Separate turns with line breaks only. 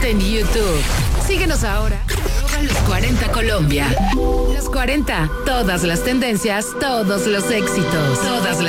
cuenta en YouTube. Síguenos ahora. Los 40 Colombia. Los 40, todas las tendencias, todos los éxitos, todas las